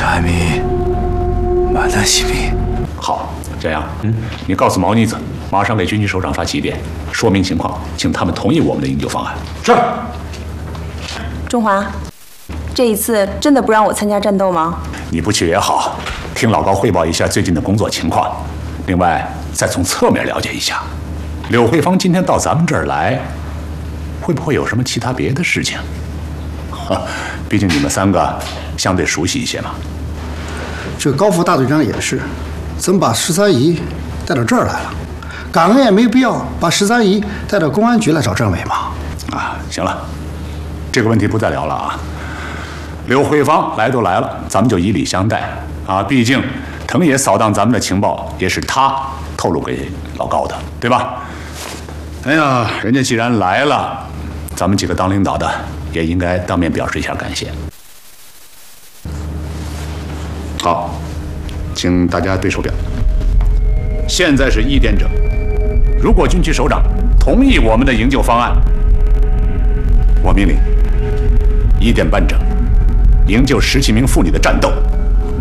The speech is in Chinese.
查米，马达西米。 好，这样，你告诉毛妮子，马上给军区首长发起电，说明情况，请他们同意我们的营救方案。 是。 中华，这一次真的不让我参加战斗吗？ 你不去也好，听老高汇报一下最近的工作情况，另外再从侧面了解一下，柳慧芳今天到咱们这儿来，会不会有什么其他别的事情？毕竟你们3个相对熟悉一些嘛。 这高副大队长也是，怎么把13姨带到这儿来了？港恩也没必要把13姨带到公安局来找政委嘛。 啊，行了，这个问题不再聊了啊。柳慧芳来都来了，咱们就以礼相待啊。毕竟藤野扫荡咱们的情报也是他透露给老高的，对吧？哎呀，人家既然来了，咱们几个当领导的也应该当面表示一下感谢。好，请大家对手表。现在是1点整，如果军区首长同意我们的营救方案，我命令1点半整，营救17名妇女的战斗